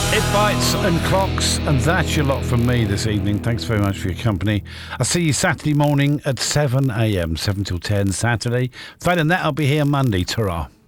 It bites and clocks, and that's your lot from me this evening. Thanks very much for your company. I'll see you Saturday morning at 7 a.m, 7 till 10 Saturday. Failing that, I'll be here Monday. Ta-ra.